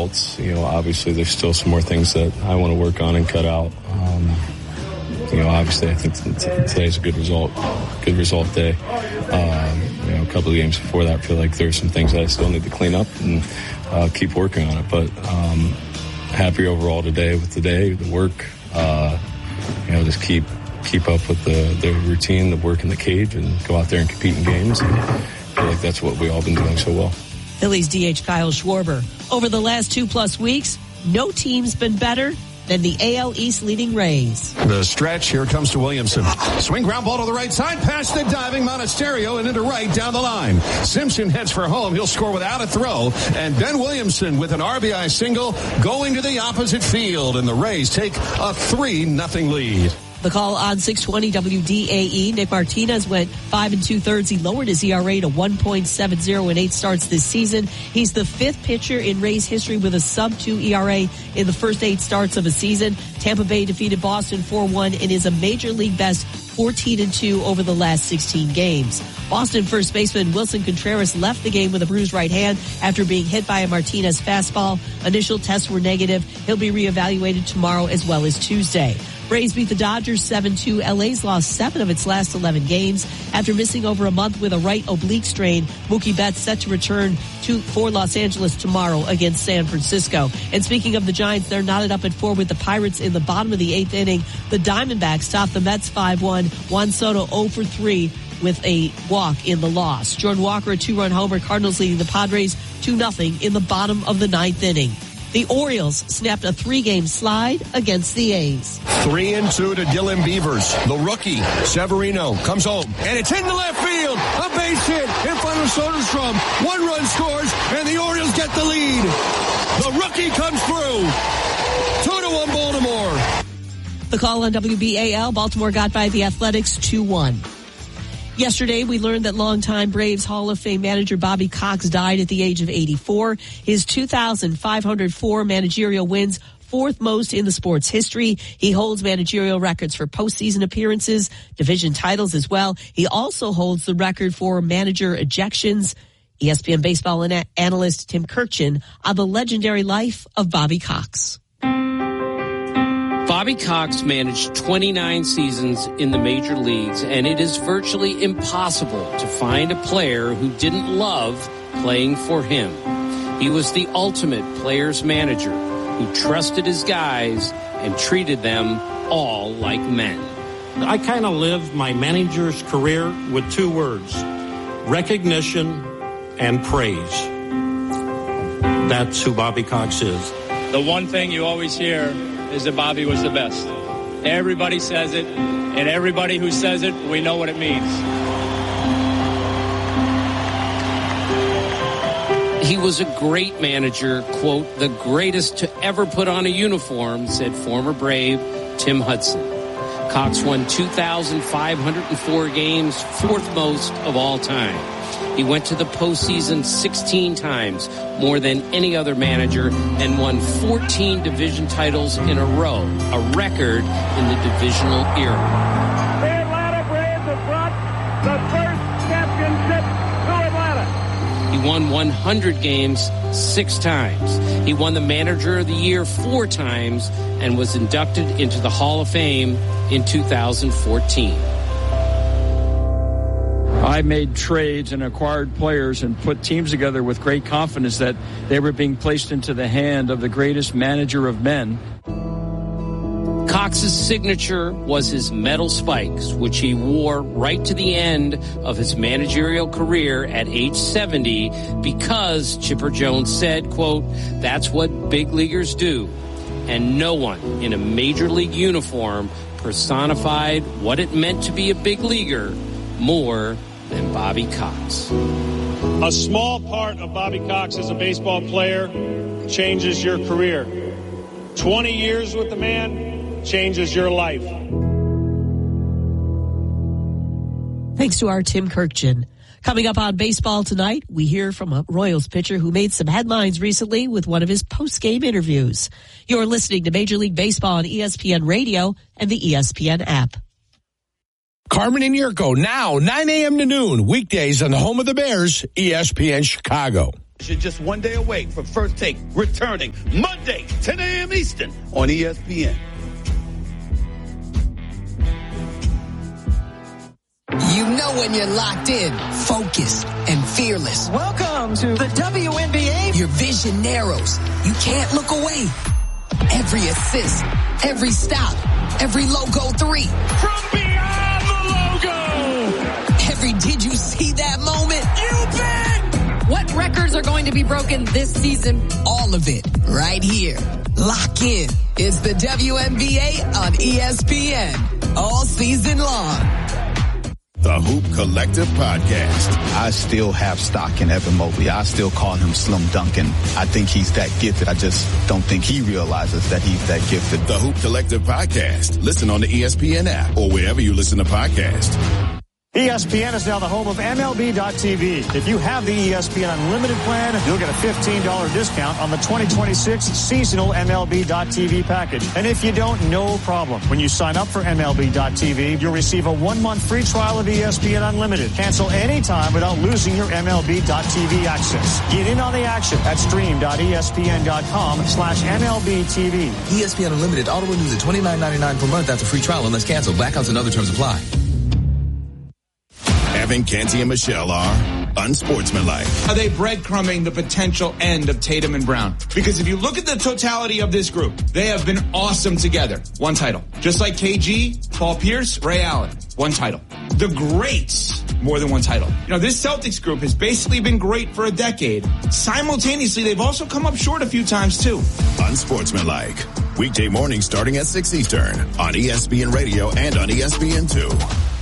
results. Obviously there's still some more things that I want to work on and cut out. Obviously I think today's a good result day. A couple of games before that, I feel like there's some things that I still need to clean up and keep working on it. But happy overall today with the day, the work. Just keep up with the routine, the work in the cage, and go out there and compete in games. And I feel like that's what we've all been doing so well. Phillies DH Kyle Schwarber. Over the last 2+ weeks, no team's been better than the AL East leading Rays. The stretch, here comes to Williamson. Swing ground ball to the right side, past the diving Monasterio and into right down the line. Simpson heads for home. He'll score without a throw. And Ben Williamson with an RBI single going to the opposite field. And the Rays take a 3-0 lead. The call on 620 WDAE. Nick Martinez went 5 2/3. He lowered his ERA to 1.70 in 8 starts this season. He's the 5th pitcher in Rays history with a sub-2 ERA in the first 8 starts of a season. Tampa Bay defeated Boston 4-1 and is a major league best 14-2 over the last 16 games. Boston first baseman Wilson Contreras left the game with a bruised right hand after being hit by a Martinez fastball. Initial tests were negative. He'll be reevaluated tomorrow as well as Tuesday. Braves beat the Dodgers 7-2. LA's lost 7 of its last 11 games. After missing over a month with a right oblique strain, Mookie Betts set to return for Los Angeles tomorrow against San Francisco. And speaking of the Giants, they're knotted up at 4 with the Pirates in the bottom of the 8th inning. The Diamondbacks topped the Mets 5-1. Juan Soto 0 for 3 with a walk in the loss. Jordan Walker, a 2-run homer. Cardinals leading the Padres 2-0 in the bottom of the 9th inning. The Orioles snapped a 3-game slide against the A's. 3-2 to Dylan Beavers. The rookie, Severino, comes home. And it's in the left field. A base hit in front of Soderstrom. 1 run scores, and the Orioles get the lead. The rookie comes through. 2-1 Baltimore. The call on WBAL. Baltimore got by the Athletics 2-1. Yesterday, we learned that longtime Braves Hall of Fame manager Bobby Cox died at the age of 84. His 2,504 managerial wins, 4th most in the sport's history. He holds managerial records for postseason appearances, division titles as well. He also holds the record for manager ejections. ESPN baseball analyst Tim Kurkjian on the legendary life of Bobby Cox. Bobby Cox managed 29 seasons in the major leagues, and it is virtually impossible to find a player who didn't love playing for him. He was the ultimate player's manager who trusted his guys and treated them all like men. I kind of lived my manager's career with 2 words: recognition and praise. That's who Bobby Cox is. The one thing you always hear is that Bobby was the best. Everybody says it, and everybody who says it, we know what it means. He was a great manager, quote, the greatest to ever put on a uniform, said former Brave Tim Hudson. Cox won 2,504 games, 4th most of all time. He went to the postseason 16 times, more than any other manager, and won 14 division titles in a row, a record in the divisional era. The Atlanta Braves have brought the first championship to Atlanta. He won 100 games 6 times. He won the Manager of the Year 4 times and was inducted into the Hall of Fame in 2014. I made trades and acquired players and put teams together with great confidence that they were being placed into the hand of the greatest manager of men. Cox's signature was his metal spikes, which he wore right to the end of his managerial career at age 70 because Chipper Jones said, quote, that's what big leaguers do. And no one in a major league uniform personified what it meant to be a big leaguer more than Bobby Cox. A small part of Bobby Cox as a baseball player changes your career. 20 years with the man changes your life. Thanks to our Tim Kurkjian. Coming up on baseball tonight, we hear from a Royals pitcher who made some headlines recently with one of his post-game interviews. You're listening to Major League Baseball on ESPN Radio and the ESPN app. Carmen and Yurko, now 9 a.m. to noon, weekdays on the home of the Bears, ESPN Chicago. You're just one day away from First Take, returning Monday, 10 a.m. Eastern on ESPN. You know when you're locked in, focused, and fearless. Welcome to the WNBA. Your vision narrows. You can't look away. Every assist, every stop, every logo 3. From beyond the logo. Every did you see that moment? You bet. What records are going to be broken this season? All of it right here. Lock in. It's the WNBA on ESPN all season long. The Hoop Collective Podcast. I still have stock in Evan Mobley. I still call him Slim Duncan. I think he's that gifted. I just don't think he realizes that he's that gifted. The Hoop Collective Podcast. Listen on the ESPN app or wherever you listen to podcasts. ESPN is now the home of MLB.TV. If you have the ESPN Unlimited plan, you'll get a $15 discount on the 2026 seasonal MLB.TV package. And if you don't, no problem. When you sign up for MLB.TV, you'll receive a 1-month free trial of ESPN Unlimited. Cancel anytime without losing your MLB.TV access. Get in on the action at stream.espn.com/MLB.TV. ESPN Unlimited auto renews at $29.99 per month after free trial unless canceled. Blackouts and other terms apply. Evan, Canty, and Michelle are unsportsmanlike. Are they breadcrumbing the potential end of Tatum and Brown? Because if you look at the totality of this group, they have been awesome together. 1 title. Just like KG, Paul Pierce, Ray Allen. 1 title. The greats, more than 1 title. You know, this Celtics group has basically been great for a decade. Simultaneously, they've also come up short a few times, too. Unsportsmanlike. Weekday mornings starting at 6 Eastern on ESPN Radio and on ESPN2.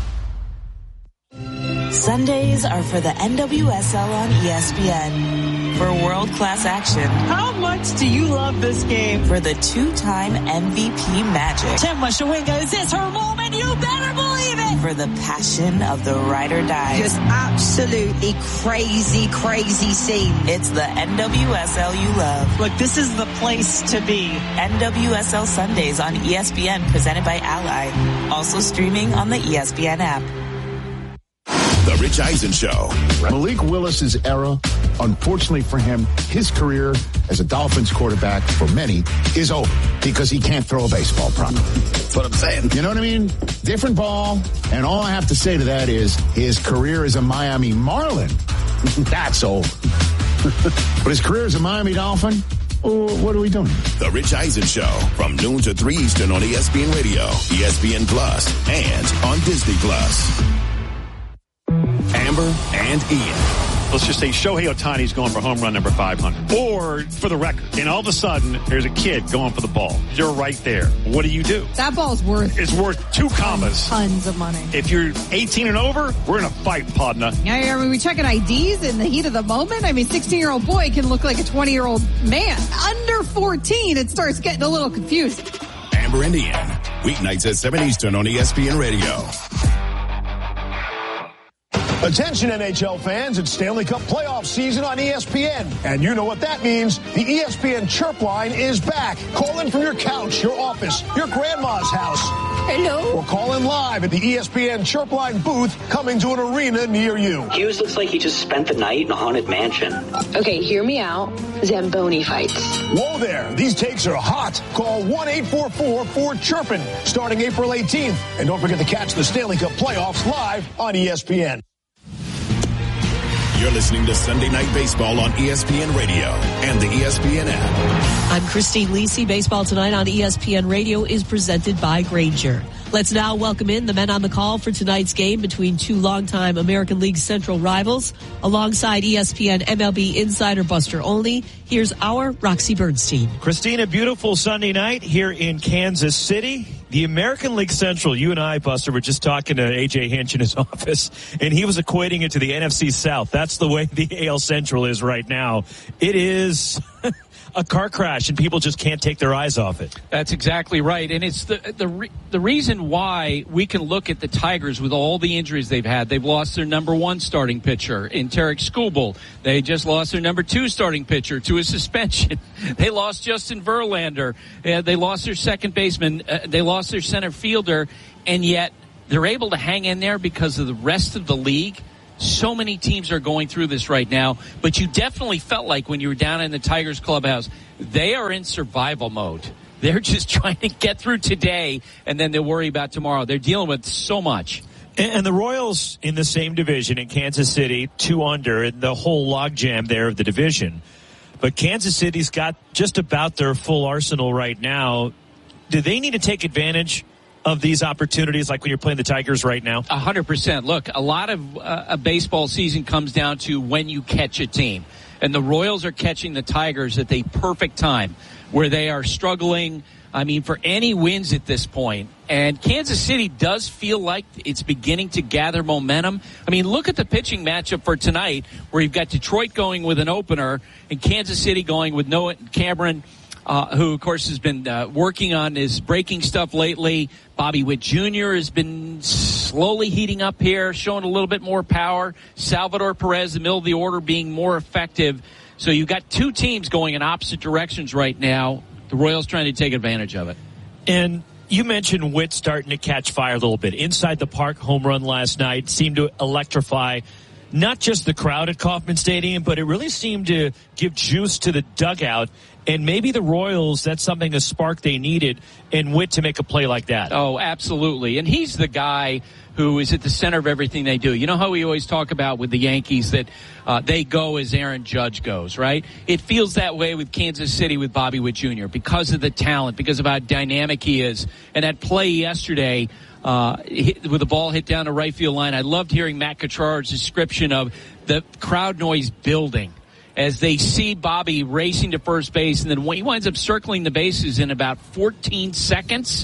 Sundays are for the NWSL on ESPN. For world-class action. How much do you love this game? For the 2-time MVP magic. Temwa Shawinga, is this her moment? You better believe it! For the passion of the ride or die. Just absolutely crazy, crazy scene. It's the NWSL you love. Look, this is the place to be. NWSL Sundays on ESPN, presented by Ally. Also streaming on the ESPN app. The Rich Eisen Show. Malik Willis's era, unfortunately for him, his career as a Dolphins quarterback for many is over because he can't throw a baseball properly. That's what I'm saying. You know what I mean? Different ball. And all I have to say to that is his career as a Miami Marlin, that's over. But his career as a Miami Dolphin, what are we doing? The Rich Eisen Show from noon to 3 Eastern on ESPN Radio, ESPN Plus, and on Disney Plus. Amber and Ian. Let's just say Shohei Ohtani's going for home run number 500. Or for the record. And all of a sudden, there's a kid going for the ball. You're right there. What do? That ball's worth... It's worth 2 commas. Tons of money. If you're 18 and over, we're in a fight, partner. Yeah, I mean, we checking IDs in the heat of the moment. I mean, 16-year-old boy can look like a 20-year-old man. Under 14, it starts getting a little confusing. Amber and Ian. Weeknights at 7 Eastern on ESPN Radio. Attention NHL fans, it's Stanley Cup playoff season on ESPN. And you know what that means. The ESPN Chirp line is back. Call in from your couch, your office, your grandma's house. Hello? Or call in live at the ESPN Chirp line booth coming to an arena near you. Hughes looks like he just spent the night in a haunted mansion. Okay, hear me out. Zamboni fights. Whoa there. These takes are hot. Call 1-844-4-CHIRPIN starting April 18th. And don't forget to catch the Stanley Cup playoffs live on ESPN. You're listening to Sunday Night Baseball on ESPN Radio and the ESPN app. I'm Christine Lisi. Baseball Tonight on ESPN Radio is presented by Grainger. Let's now welcome in the men on the call for tonight's game between 2 longtime American League Central rivals. Alongside ESPN MLB insider Buster Olney, here's our Roxy Bernstein. Christina, beautiful Sunday night here in Kansas City. The American League Central, you and I, Buster, were just talking to A.J. Hinch in his office, and he was equating it to the NFC South. That's the way the AL Central is right now. It is a car crash, and people just can't take their eyes off it. That's exactly right, and it's the reason why we can look at the Tigers with all the injuries they've had. They've lost their number 1 starting pitcher in Tarek Skubal. They just lost their number 2 starting pitcher to a suspension. They lost Justin Verlander. They lost their second baseman. They lost their center fielder, and yet they're able to hang in there because of the rest of the league So many teams are going through this right now, but you definitely felt like when you were down in the Tigers clubhouse, they are in survival mode. They're just trying to get through today, and then they'll worry about tomorrow. They're dealing with so much. And the Royals in the same division in Kansas City, 2 under, and the whole logjam there of the division. But Kansas City's got just about their full arsenal right now. Do they need to take advantage of these opportunities like when you're playing the Tigers right now? 100%. Look, a lot of a baseball season comes down to when you catch a team. And the Royals are catching the Tigers at the perfect time where they are struggling, for any wins at this point. And Kansas City does feel like it's beginning to gather momentum. Look at the pitching matchup for tonight where you've got Detroit going with an opener and Kansas City going with Noah Cameron, who, of course, has been working on his breaking stuff lately. Bobby Witt Jr. has been slowly heating up here, showing a little bit more power. Salvador Perez, the middle of the order, being more effective. So you've got 2 teams going in opposite directions right now. The Royals trying to take advantage of it. And you mentioned Witt starting to catch fire a little bit. Inside the park home run last night seemed to electrify not just the crowd at Kauffman Stadium, but it really seemed to give juice to the dugout. And maybe the Royals, that's something, a spark they needed, and Witt to make a play like that. Oh, absolutely. And he's the guy who is at the center of everything they do. You know how we always talk about with the Yankees that they go as Aaron Judge goes, right? It feels that way with Kansas City with Bobby Witt Jr. because of the talent, because of how dynamic he is. And that play yesterday with the ball hit down the right field line, I loved hearing Matt Kuchar's description of the crowd noise building as they see Bobby racing to first base, and then he winds up circling the bases in about 14 seconds,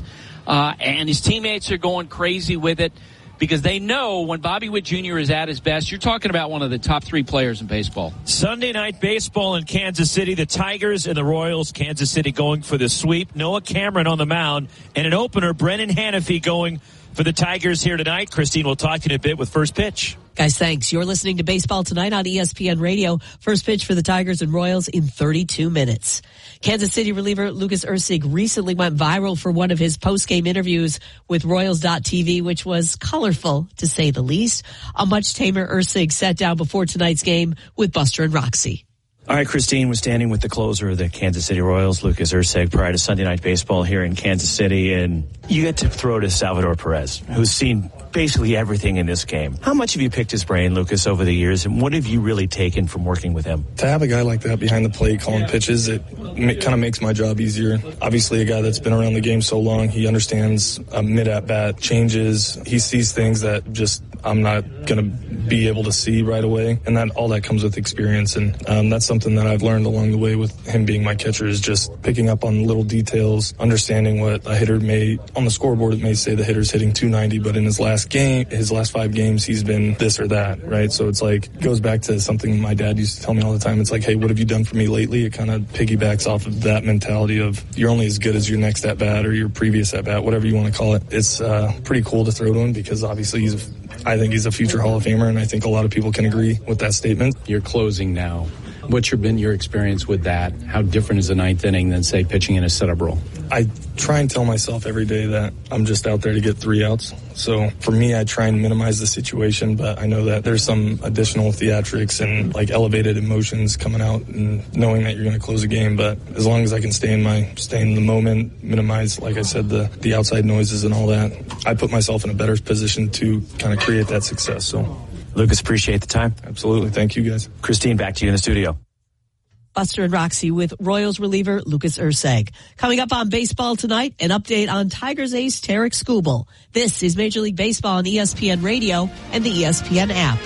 and his teammates are going crazy with it because they know when Bobby Witt Jr. is at his best, you're talking about one of the top 3 players in baseball. Sunday night baseball in Kansas City, the Tigers and the Royals, Kansas City going for the sweep. Noah Cameron on the mound, and an opener, Brennan Hanafy, going for the Tigers here tonight. Christine, we'll talk to you in a bit with First Pitch. Guys, thanks. You're listening to Baseball Tonight on ESPN Radio. First pitch for the Tigers and Royals in 32 minutes. Kansas City reliever Lucas Erceg recently went viral for one of his post-game interviews with Royals.tv, which was colorful, to say the least. A much tamer Erceg sat down before tonight's game with Buster and Roxy. All right, Christine was standing with the closer of the Kansas City Royals, Lucas Erceg, prior to Sunday Night Baseball here in Kansas City, and you get to throw to Salvador Perez, who's seen basically everything in this game. How much have you picked his brain, Lucas, over the years, and what have you really taken from working with him? To have a guy like that behind the plate calling pitches, it kind of makes my job easier. Obviously, a guy that's been around the game so long, he understands mid-at-bat changes. He sees things that just I'm not going to be able to see right away, and that all that comes with experience, and that's something that I've learned along the way with him being my catcher is just picking up on little details, understanding what a hitter may, on the scoreboard it may say the hitter's hitting 290, but in his last 5 games, he's been this or that, right? So it's like, it goes back to something my dad used to tell me all the time. It's like, hey, what have you done for me lately? It kind of piggybacks off of that mentality of you're only as good as your next at-bat or your previous at-bat, whatever you want to call it. It's pretty cool to throw to him because obviously I think he's a future Hall of Famer, and I think a lot of people can agree with that statement. You're closing now. What's been your experience with that? How different is the ninth inning than, say, pitching in a setup role? I try and tell myself every day that I'm just out there to get 3 outs. So for me, I try and minimize the situation, but I know that there's some additional theatrics and like elevated emotions coming out and knowing that you're going to close a game. But as long as I can stay in the moment, minimize, like I said, the outside noises and all that, I put myself in a better position to kind of create that success. So Lucas, appreciate the time. Absolutely. Thank you, guys. Christine, back to you in the studio. Buster and Roxy with Royals reliever Lucas Erceg. Coming up on Baseball Tonight, an update on Tigers ace Tarik Skubal. This is Major League Baseball on ESPN Radio and the ESPN app.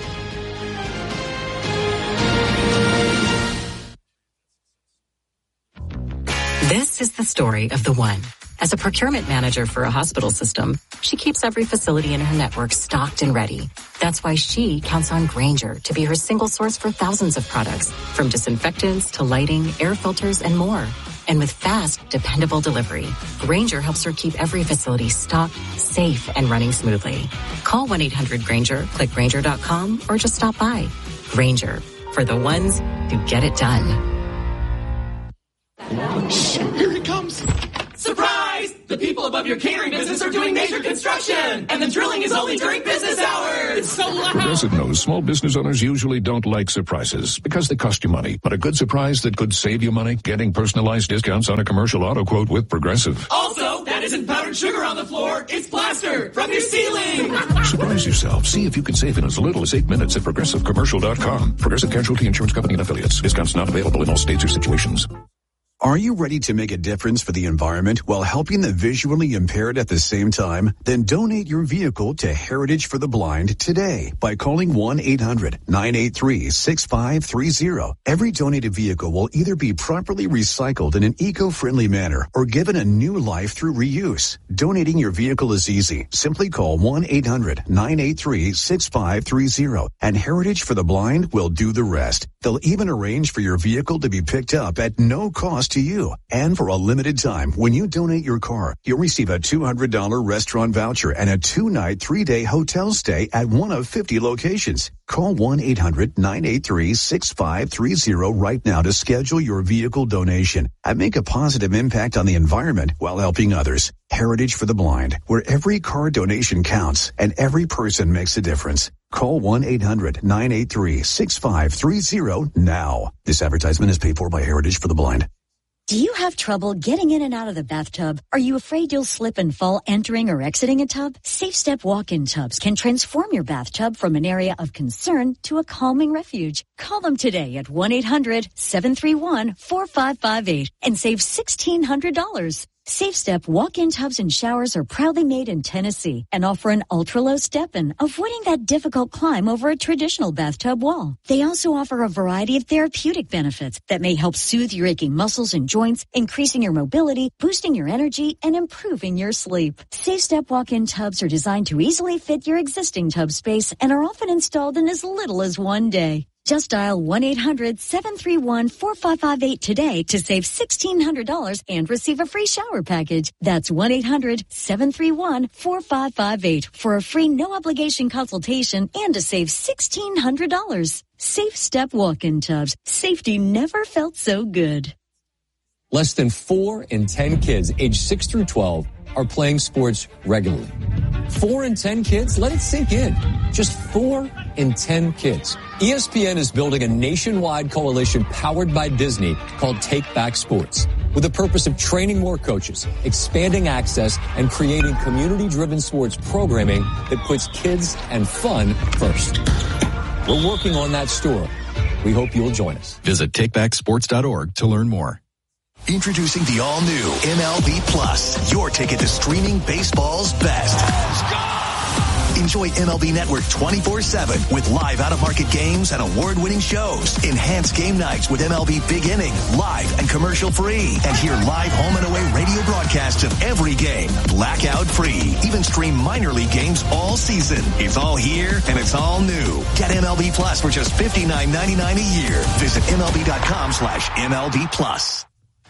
This is the story of the one. As a procurement manager for a hospital system, she keeps every facility in her network stocked and ready. That's why she counts on Grainger to be her single source for thousands of products, from disinfectants to lighting, air filters, and more. And with fast, dependable delivery, Grainger helps her keep every facility stocked, safe, and running smoothly. Call 1-800-GRAINGER, click Grainger.com, or just stop by. Grainger, for the ones who get it done. Shh, here he comes. Surprise! The people of of your catering business are doing major construction, and the drilling is only during business hours. It's so loud. Progressive knows small business owners usually don't like surprises because they cost you money. But a good surprise that could save you money, getting personalized discounts on a commercial auto quote with Progressive. Also, that isn't powdered sugar on the floor. It's plaster from your ceiling. Surprise yourself. See if you can save in as little as 8 minutes at ProgressiveCommercial.com. Progressive Casualty Insurance Company and Affiliates. Discounts not available in all states or situations. Are you ready to make a difference for the environment while helping the visually impaired at the same time? Then donate your vehicle to Heritage for the Blind today by calling 1-800-983-6530. Every donated vehicle will either be properly recycled in an eco-friendly manner or given a new life through reuse. Donating your vehicle is easy. Simply call 1-800-983-6530 and Heritage for the Blind will do the rest. They'll even arrange for your vehicle to be picked up at no cost to you. And for a limited time, when you donate your car, you'll receive a $200 restaurant voucher and a 2-night, 3-day hotel stay at one of 50 locations. Call 1-800-983-6530 right now to schedule your vehicle donation and make a positive impact on the environment while helping others. Heritage for the Blind, where every car donation counts and every person makes a difference. Call 1-800-983-6530 now. This advertisement is paid for by Heritage for the Blind. Do you have trouble getting in and out of the bathtub? Are you afraid you'll slip and fall entering or exiting a tub? Safe Step walk-in tubs can transform your bathtub from an area of concern to a calming refuge. Call them today at 1-800-731-4558 and save $1,600. Safe Step walk-in tubs and showers are proudly made in Tennessee and offer an ultra-low step-in, avoiding that difficult climb over a traditional bathtub wall. They also offer a variety of therapeutic benefits that may help soothe your aching muscles and joints, increasing your mobility, boosting your energy, and improving your sleep. Safe Step walk-in tubs are designed to easily fit your existing tub space and are often installed in as little as one day. Just dial 1-800-731-4558 today to save $1,600 and receive a free shower package. That's 1-800-731-4558 for a free no-obligation consultation and to save $1,600. Safe Step walk-in tubs. Safety never felt so good. Less than 4 in 10 kids aged 6 through 12 are playing sports regularly. 4 in 10 kids? Let it sink in. Just 4 in 10 kids. ESPN is building a nationwide coalition powered by Disney called Take Back Sports, with the purpose of training more coaches, expanding access, and creating community-driven sports programming that puts kids and fun first. We're working on that story. We hope you'll join us. Visit takebacksports.org to learn more. Introducing the all-new MLB Plus, your ticket to streaming baseball's best. Let's go! Enjoy MLB Network 24/7 with live out-of-market games and award-winning shows. Enhance game nights with MLB Big Inning, live and commercial-free. And hear live home and away radio broadcasts of every game, blackout-free. Even stream minor league games all season. It's all here and it's all new. Get MLB Plus for just $59.99 a year. Visit MLB.com/MLB Plus.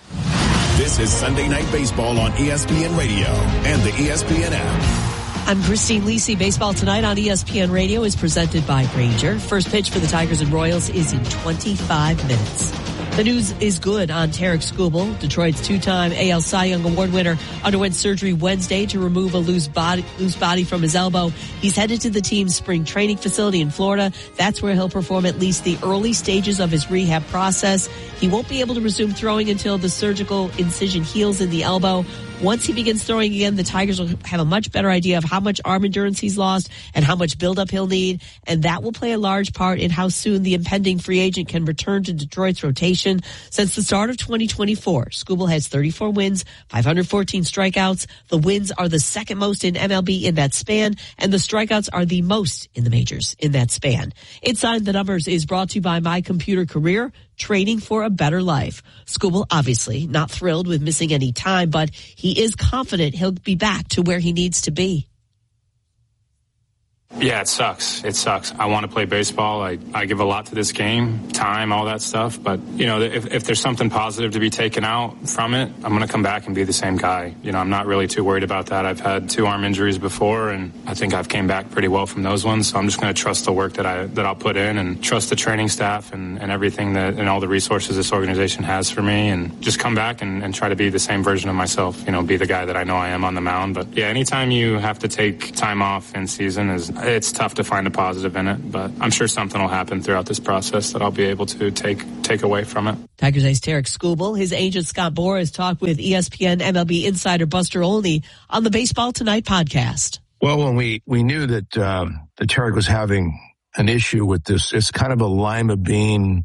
This is Sunday Night Baseball on ESPN Radio and the ESPN app. I'm Christine Lisi. Baseball Tonight on ESPN Radio is presented by Grainger. First pitch for the Tigers and Royals is in 25 minutes. The news is good on Tarik Skubal. Detroit's two-time AL Cy Young Award winner underwent surgery Wednesday to remove a loose body from his elbow. He's headed to the team's spring training facility in Florida. That's where he'll perform at least the early stages of his rehab process. He won't be able to resume throwing until the surgical incision heals in the elbow. Once he begins throwing again, the Tigers will have a much better idea of how much arm endurance he's lost and how much buildup he'll need, and that will play a large part in how soon the impending free agent can return to Detroit's rotation. Since the start of 2024, Skubal has 34 wins, 514 strikeouts. The wins are the second most in MLB in that span, and the strikeouts are the most in the majors in that span. Inside the Numbers is brought to you by My Computer Career, training for a better life. Skubal obviously not thrilled with missing any time, but he is confident he'll be back to where he needs to be. Yeah, it sucks. It sucks. I want to play baseball. I give a lot to this game, time, all that stuff. But, if there's something positive to be taken out from it, I'm going to come back and be the same guy. I'm not really too worried about that. I've had 2 arm injuries before, and I think I've came back pretty well from those ones. So I'm just going to trust the work that I'll put in and trust the training staff and everything and all the resources this organization has for me, and just come back and try to be the same version of myself, be the guy that I know I am on the mound. But yeah, anytime you have to take time off in season it's tough to find a positive in it, but I'm sure something will happen throughout this process that I'll be able to take away from it. Tigers ace Tarik Skubal, his agent Scott Boras talked with ESPN MLB insider Buster Olney on the Baseball Tonight podcast. Well, when we knew that Tarik was having an issue with this, it's kind of a lima bean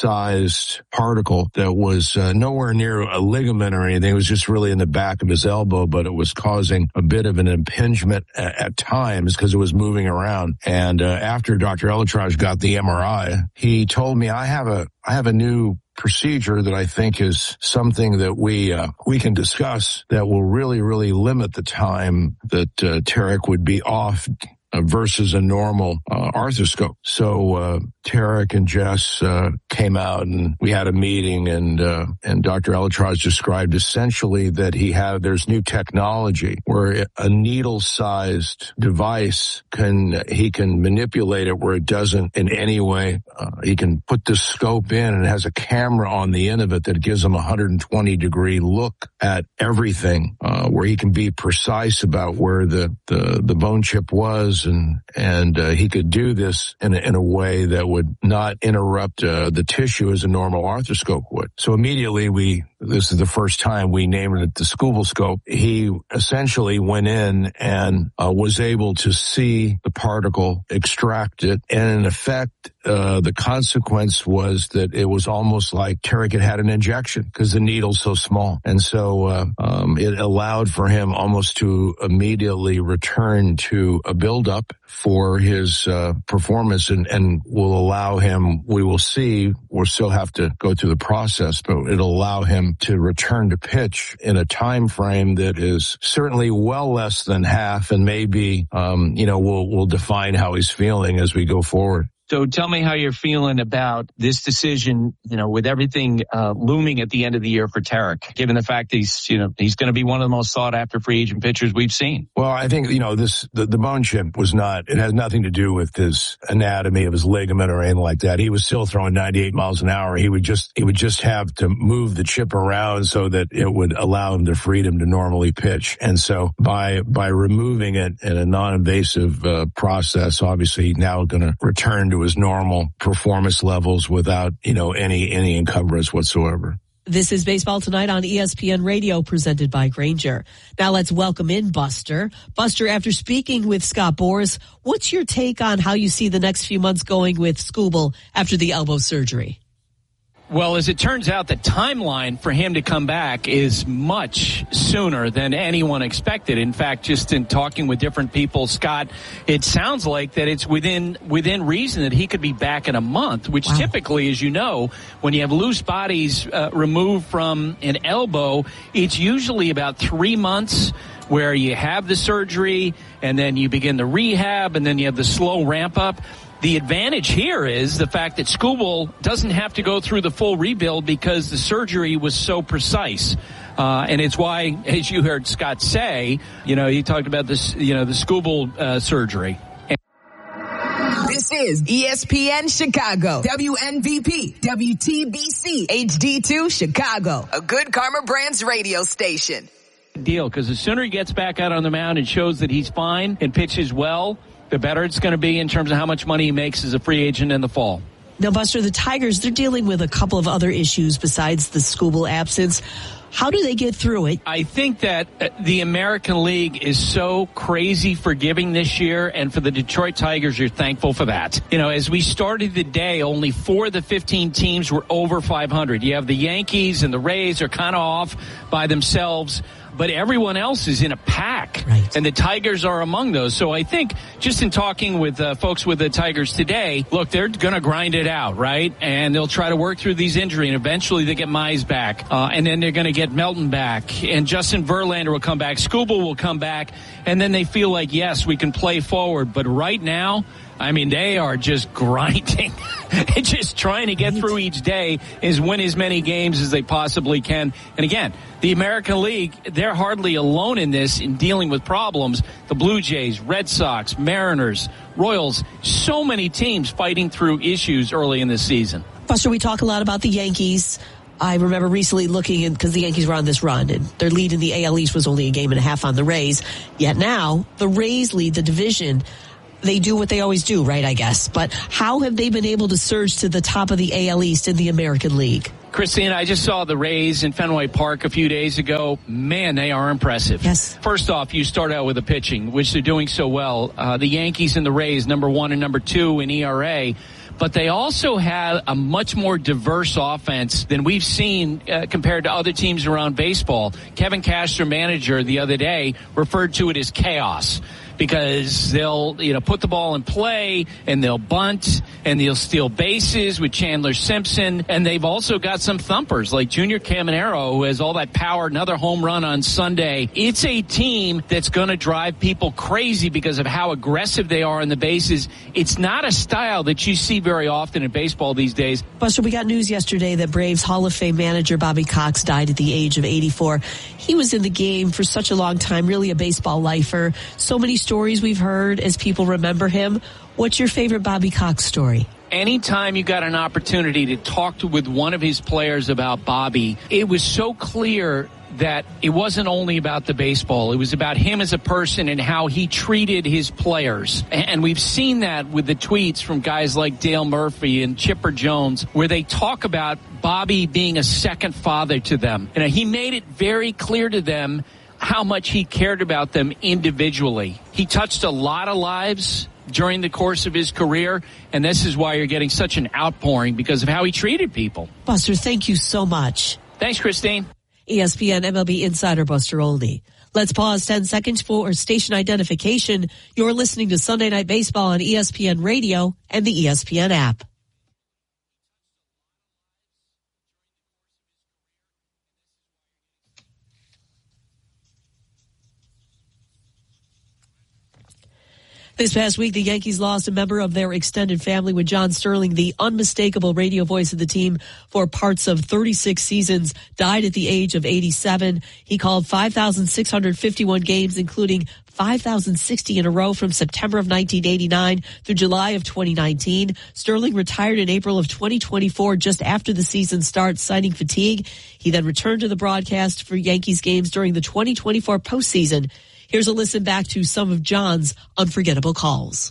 sized particle that was nowhere near a ligament or anything. It was just really in the back of his elbow, but it was causing a bit of an impingement at times because it was moving around. And after Dr. ElAttrache got the MRI, he told me, I have a new procedure that I think is something that we can discuss that will really, really limit the time that Tarik would be off versus a normal arthroscope. So Tarik and Jess came out and we had a meeting, and Dr. ElAttrache described essentially that there's new technology where a needle-sized device he can manipulate it where it doesn't in any way. He can put the scope in, and it has a camera on the end of it that gives him a 120-degree look at everything, where he can be precise about where the bone chip was, and he could do this in a way that would not interrupt the tissue as a normal arthroscope would. So immediately this is the first time we named it the Skubal scope. He essentially went in and was able to see the particle, extract it, and in effect, the consequence was that it was almost like Tarik had an injection because the needle's so small. And so it allowed for him almost to immediately return to a buildup for his performance, and will allow him, we'll still have to go through the process, but it'll allow him to return to pitch in a time frame that is certainly well less than half, and maybe, we'll define how he's feeling as we go forward. So tell me how you're feeling about this decision, with everything looming at the end of the year for Tarik, given the fact that he's going to be one of the most sought after free agent pitchers we've seen. Well, I think, the bone chip it has nothing to do with his anatomy of his ligament or anything like that. He was still throwing 98 miles an hour. He would just have to move the chip around so that it would allow him the freedom to normally pitch. And so by removing it in a non-invasive process, obviously he's now going to return to his normal performance levels without, any encumbrance whatsoever. This is Baseball Tonight on ESPN Radio, presented by Grainger. Now let's welcome in Buster. Buster, after speaking with Scott Boras, what's your take on how you see the next few months going with Skubal after the elbow surgery? Well, as it turns out, the timeline for him to come back is much sooner than anyone expected. In fact, just in talking with different people, Scott, it sounds like that it's within reason that he could be back in a month, which typically, as you know, when you have loose bodies removed from an elbow, it's usually about 3 months where you have the surgery and then you begin the rehab and then you have the slow ramp up. The advantage here is the fact that Skubal doesn't have to go through the full rebuild because the surgery was so precise. And it's why, as you heard Scott say, he talked about this, the Skubal surgery. This is ESPN Chicago, WNVP, WTBC, HD2 Chicago, a Good Karma Brands radio station. Deal, because the sooner he gets back out on the mound and shows that he's fine and pitches well, the better it's going to be in terms of how much money he makes as a free agent in the fall. Now, Buster, the Tigers, they're dealing with a couple of other issues besides the Skubal absence. How do they get through it? I think that the American League is so crazy forgiving this year, and for the Detroit Tigers, you're thankful for that. As we started the day, only 4 of the 15 teams were over 500. You have the Yankees and the Rays are kind of off by themselves. but everyone else is in a pack. Right. And the Tigers are among those. So I think just in talking with folks with the Tigers today, look, they're going to grind it out, right? And they'll try to work through these injuries, and eventually they get Mize back. And then they're going to get Melton back. And Justin Verlander will come back. Skubal will come back. And then they feel like, yes, we can play forward. But right now, I mean, they are just grinding. Just trying to get through each day, is win as many games as they possibly can. And again, the American League, they're hardly alone in this, in dealing with problems. The Blue Jays, Red Sox, Mariners, Royals, so many teams fighting through issues early in the season. Buster, we talk a lot about the Yankees. I remember recently looking, because the Yankees were on this run, and their lead in the AL East was only a game and a half on the Rays. Yet now, the Rays lead the division. They do what they always do, right, I guess. But how have they been able to surge to the top of the AL East in the American League? Christine, I just saw the Rays in Fenway Park a few days ago. Man, they are impressive. Yes. First off, you start out with the pitching, which they're doing so well. The Yankees and the Rays, number 1 and number 2 in ERA. But they also have a much more diverse offense than we've seen compared to other teams around baseball. Kevin Cash, their manager, the other day referred to it as chaos, because they'll, put the ball in play, and they'll bunt, and they'll steal bases with Chandler Simpson. And they've also got some thumpers like Junior Caminero, who has all that power, another home run on Sunday. It's a team that's going to drive people crazy because of how aggressive they are in the bases. It's not a style that you see very often in baseball these days. Buster, we got news yesterday that Braves Hall of Fame manager Bobby Cox died at the age of 84. He was in the game for such a long time, really a baseball lifer. So many stories we've heard as people remember him. What's your favorite Bobby Cox story? Anytime you got an opportunity to talk with one of his players about Bobby, it was so clear that it wasn't only about the baseball. It was about him as a person and how he treated his players. And we've seen that with the tweets from guys like Dale Murphy and Chipper Jones, where they talk about Bobby being a second father to them. And he made it very clear to them how much he cared about them individually. He touched a lot of lives during the course of his career, and this is why you're getting such an outpouring, because of how he treated people. Buster, thank you so much. Thanks, Christine. ESPN MLB insider Buster Olney. Let's pause 10 seconds for station identification. You're listening to Sunday Night Baseball on ESPN Radio and the ESPN app. This past week, the Yankees lost a member of their extended family, with John Sterling, the unmistakable radio voice of the team for parts of 36 seasons, died at the age of 87. He called 5,651 games, including 5,060 in a row from September of 1989 through July of 2019. Sterling retired in April of 2024, just after the season starts, citing fatigue. He then returned to the broadcast for Yankees games during the 2024 postseason. Here's a listen back to some of John's unforgettable calls.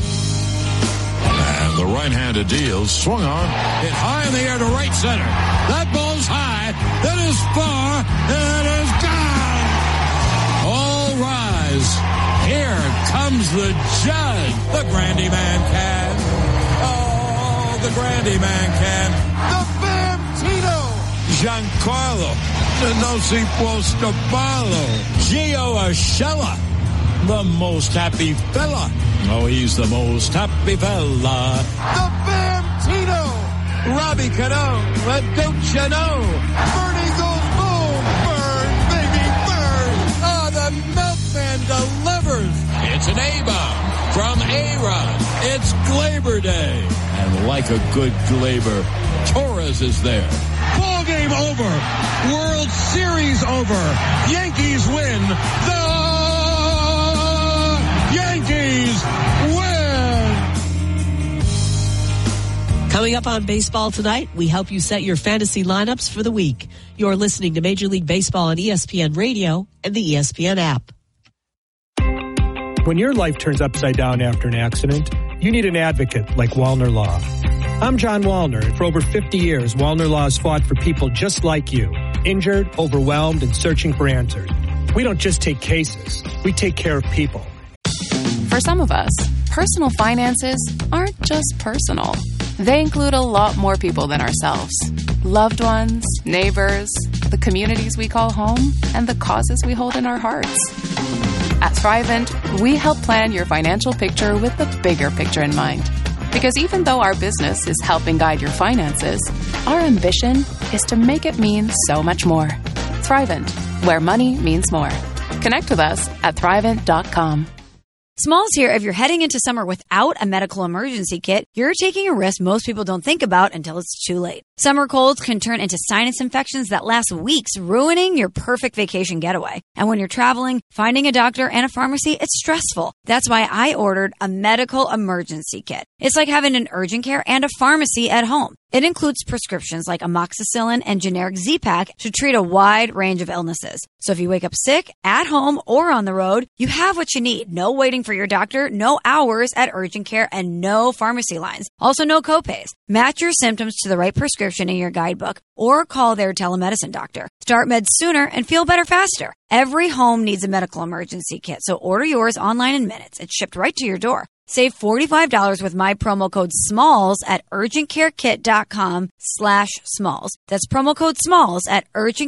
And the right-handed deal swung on, hit high in the air to right center. That ball's high, that is far, it is gone. All rise. Here comes the judge. The Grandy Man can. Oh, the Grandy Man can. The Bambino. Giancarlo. No si può Gio Urshela, the most happy fella. Oh, he's the most happy fella. The Bambino. Robbie Cano, don't you know? Bernie goes boom, burn, baby, burn. Oh, the milkman delivers. It's an A-bomb from A-Rod. It's Glaber Day. And like a good Glaber, Torres is there. Ball game over. World Series over. Yankees win. The Yankees win. Coming up on Baseball Tonight, we help you set your fantasy lineups for the week. You're listening to Major League Baseball on ESPN Radio and the ESPN app. When your life turns upside down after an accident, you need an advocate like Wallner Law. I'm John Wallner, and for over 50 years, Wallner Law has fought for people just like you, injured, overwhelmed, and searching for answers. We don't just take cases, we take care of people. For some of us, personal finances aren't just personal. They include a lot more people than ourselves. Loved ones, neighbors, the communities we call home, and the causes we hold in our hearts. At Thrivent, we help plan your financial picture with the bigger picture in mind. Because even though our business is helping guide your finances, our ambition is to make it mean so much more. Thrivent, where money means more. Connect with us at Thrivent.com. Smalls here. If you're heading into summer without a medical emergency kit, you're taking a risk most people don't think about until it's too late. Summer colds can turn into sinus infections that last weeks, ruining your perfect vacation getaway. And when you're traveling, finding a doctor and a pharmacy, it's stressful. That's why I ordered a medical emergency kit. It's like having an urgent care and a pharmacy at home. It includes prescriptions like amoxicillin and generic Z-Pak to treat a wide range of illnesses. So if you wake up sick, at home, or on the road, you have what you need. No waiting for your doctor, no hours at urgent care, and no pharmacy lines. Also, no copays. Match your symptoms to the right prescription in your guidebook or call their telemedicine doctor. Start meds sooner and feel better faster. Every home needs a medical emergency kit, so order yours online in minutes. It's shipped right to your door. Save $45 with my promo code SMALLS at urgentcarekit.com/smalls. That's promo code SMALLS at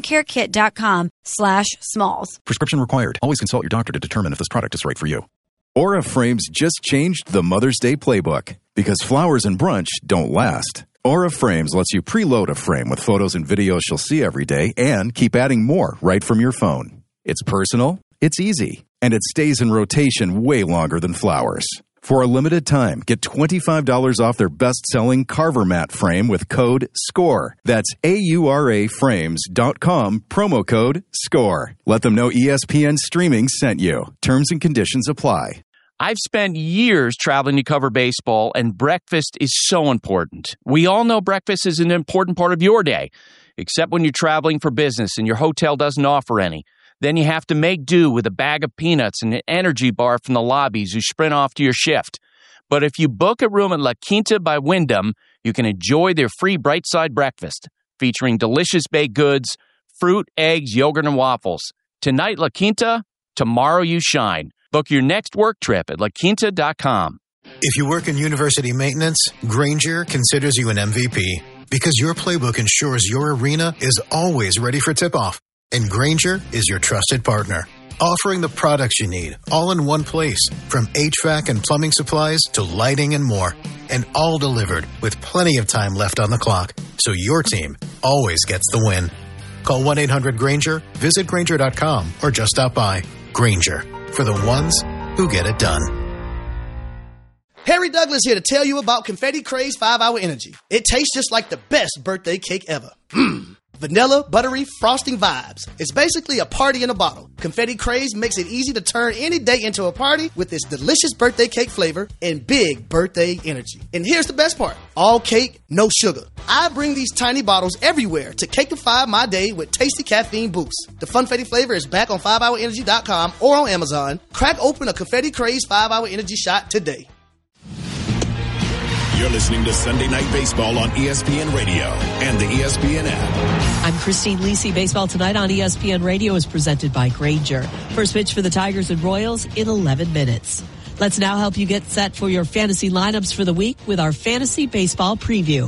urgentcarekit.com/smalls. Prescription required. Always consult your doctor to determine if this product is right for you. Aura Frames just changed the Mother's Day playbook because flowers and brunch don't last. Aura Frames lets you preload a frame with photos and videos she'll see every day and keep adding more right from your phone. It's personal, it's easy, and it stays in rotation way longer than flowers. For a limited time, get $25 off their best-selling Carver Mat frame with code SCORE. That's AURAFrames.com, promo code SCORE. Let them know ESPN Streaming sent you. Terms and conditions apply. I've spent years traveling to cover baseball, and breakfast is so important. We all know breakfast is an important part of your day, except when you're traveling for business and your hotel doesn't offer any. Then you have to make do with a bag of peanuts and an energy bar from the lobbies who sprint off to your shift. But if you book a room at La Quinta by Wyndham, you can enjoy their free Bright Side breakfast, featuring delicious baked goods, fruit, eggs, yogurt, and waffles. Tonight, La Quinta, tomorrow you shine. Book your next work trip at laquinta.com. If you work in university maintenance, Grainger considers you an MVP because your playbook ensures your arena is always ready for tip-off. And Grainger is your trusted partner, offering the products you need all in one place, from HVAC and plumbing supplies to lighting and more, and all delivered with plenty of time left on the clock, so your team always gets the win. Call 1-800-GRAINGER, visit Grainger.com, or just stop by. Grainger, for the ones who get it done. Harry Douglas here to tell you about Confetti Craze 5-Hour Energy. It tastes just like the best birthday cake ever. Vanilla, buttery, frosting vibes. It's basically a party in a bottle. Confetti Craze makes it easy to turn any day into a party with its delicious birthday cake flavor and big birthday energy. And here's the best part. All cake, no sugar. I bring these tiny bottles everywhere to cakeify my day with tasty caffeine boosts. The Funfetti flavor is back on 5hourenergy.com or on Amazon. Crack open a Confetti Craze 5-Hour Energy shot today. You're listening to Sunday Night Baseball on ESPN Radio and the ESPN app. I'm Christine Lisi. Baseball Tonight on ESPN Radio is presented by Grainger. First pitch for the Tigers and Royals in 11 minutes. Let's now help you get set for your fantasy lineups for the week with our fantasy baseball preview.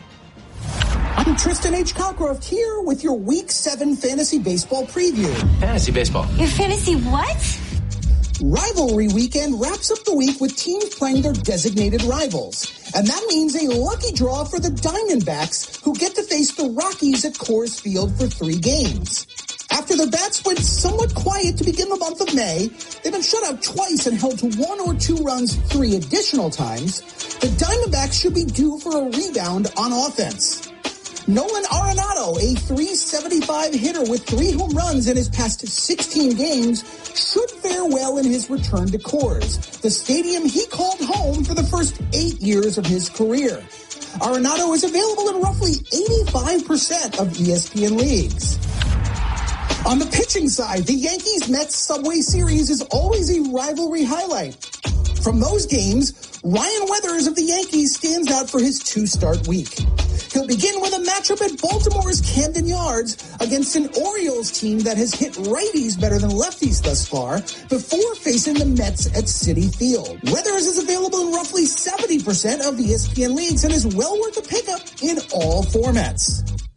I'm Tristan H. Cockcroft here with your Week 7 fantasy baseball preview. Fantasy baseball. Your fantasy what? Rivalry weekend wraps up the week with teams playing their designated rivals. And that means a lucky draw for the Diamondbacks, who get to face the Rockies at Coors Field for 3 games. After their bats went somewhat quiet to begin the month of May, they've been shut out twice and held to 1 or 2 runs 3 additional times. The Diamondbacks should be due for a rebound on offense. Nolan Arenado, a .375 hitter with 3 home runs in his past 16 games, should fare well in his return to Coors, the stadium he called home for the first 8 years of his career. Arenado is available in roughly 85% of ESPN leagues. On the pitching side, the Yankees-Mets Subway Series is always a rivalry highlight. From those games, Ryan Weathers of the Yankees stands out for his 2-start week. He'll begin with a matchup at Baltimore's Camden Yards against an Orioles team that has hit righties better than lefties thus far, before facing the Mets at Citi Field. Weathers is available in roughly 70% of ESPN leagues and is well worth a pickup in all formats.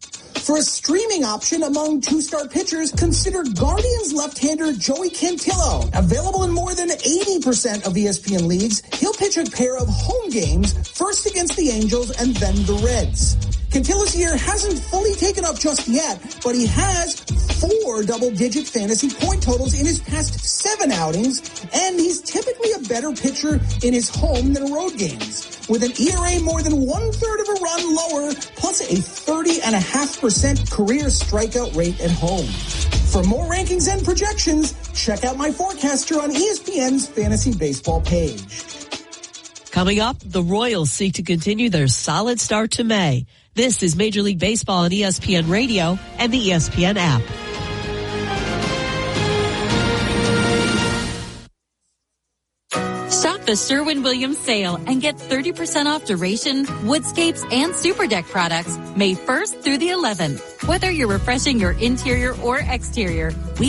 For a streaming option among two-star pitchers, consider Guardians left-hander Joey Cantillo. Available in more than 80% of ESPN leagues, he'll pitch a pair of home games, first against the Angels and then the Reds. Cantillo's year hasn't fully taken up just yet, but he has 4 double-digit fantasy point totals in his past 7 outings, and he's typically a better pitcher in his home than road games. With an ERA more than 1/3 of a run lower, plus a 30.5% career strikeout rate at home. For more rankings and projections, check out my forecaster on ESPN's Fantasy Baseball page. Coming up, the Royals seek to continue their solid start to May. This is Major League Baseball on ESPN Radio and the ESPN app. Shop the Sherwin-Williams sale and get 30% off duration, woodscapes, and super deck products May 1st through the 11th. Whether you're refreshing your interior or exterior, we